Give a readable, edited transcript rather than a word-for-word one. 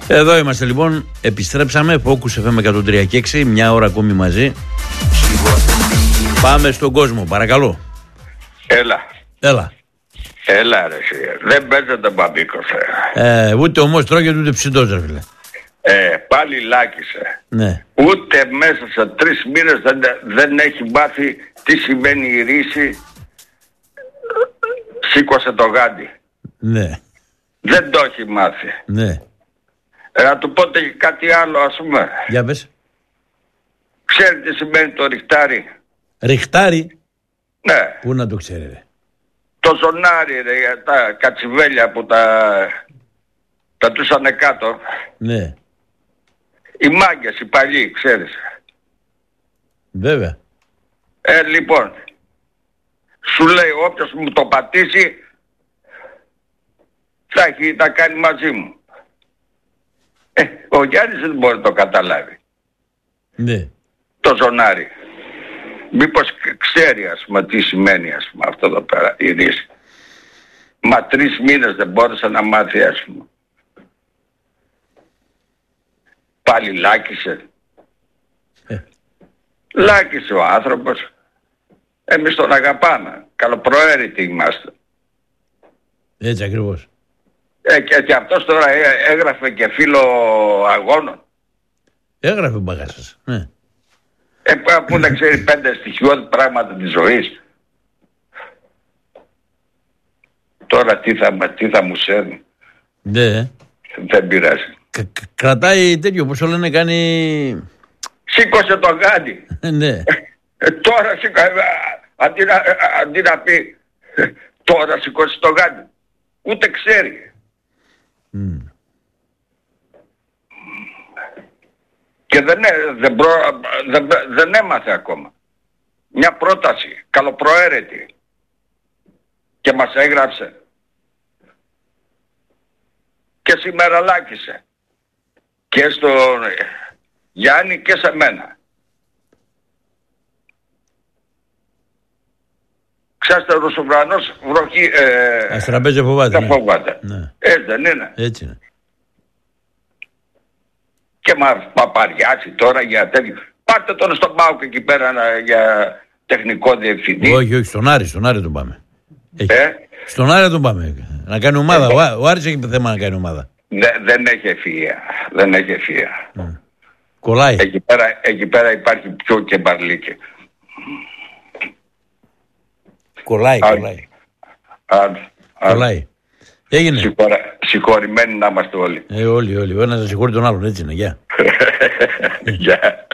Εδώ είμαστε λοιπόν, επιστρέψαμε, Focus FM 103 και 6, μια ώρα ακόμη μαζί. Πάμε στον κόσμο, παρακαλώ. Έλα. Έλα ρε εσύ, δεν παίζεται μπαμπίκος. Ούτε όμως τρώγεται ούτε ψητός ρε φίλε. Πάλι λάκησε. Ναι. Ούτε μέσα σε 3 μήνες δεν έχει μάθει τι σημαίνει η ρίση. Σήκωσε το γάντι. Ναι. Δεν το έχει μάθει. Ναι. Να του πω και κάτι άλλο, ας πούμε. Για πες. Ξέρει τι σημαίνει το ριχτάρι? Ριχτάρι? Ναι. Πού να το ξέρει ρε? Το ζωνάρι ρε, τα κατσιβέλια που τα τούσανε κάτω. Ναι. Οι μάγκες, οι παλιοί, ξέρεις. Βέβαια. Λοιπόν, σου λέει όποιος μου το πατήσει θα κάνει μαζί μου. Ο Γιάννης δεν μπορεί να το καταλάβει. Ναι. Το ζωνάρι. Μήπως ξέρει ας πούμε τι σημαίνει ας πούμε αυτό εδώ πέρα η ρίση. Μα 3 μήνες δεν μπόρεσε να μάθει ας πούμε. Πάλι λάκησε. Λάκησε ο άνθρωπος. Εμείς τον αγαπάμε. Καλοπροαίρετοι είμαστε. Έτσι ακριβώς. Και αυτός τώρα έγραφε και φίλο αγώνων. Έγραφε μπαγάσας. Ναι. Που να ξέρει 5 στοιχειώδη πράγματα της ζωής. Τώρα τι θα μου σέρνει. Ναι. Δεν πειράζει. Κρατάει τέτοιο, πώς το λένε, κάνει... Σήκωσε το γάντι. Ναι. Τώρα σήκωσε, αντί να πει τώρα σήκωσε το γάντι. Ούτε ξέρει. Και δεν έμαθε ακόμα. Μια πρόταση καλοπροαίρετη. Και μας έγραψε. Και σήμερα λάκησε. Και στον Γιάννη και σε μένα. Ξέρετε, ο Ρωσοβρανός βροχή... Αστραπέζε φοβάται. Δεν φοβάται. Ναι. Έτσι δεν είναι? Έτσι είναι. Και παπαριάσει τώρα για τέτοιο. Πάρτε τον στον ΠΑΟΚ εκεί πέρα για τεχνικό διευθυντή. Όχι, στον Άρη τον πάμε. Στον Άρη τον πάμε. Να κάνει ομάδα. Ο Άρης έχει θέμα να κάνει ομάδα. Δεν έχει ευφυΐα. Κολλάει. Εκεί πέρα υπάρχει πιο και μπαρλίκι. Κολλάει. Έγινε. Συγχωρημένοι να είμαστε όλοι. Όλοι. Ο ένας συγχωρεί τον άλλον, έτσι είναι. Γεια. Γεια.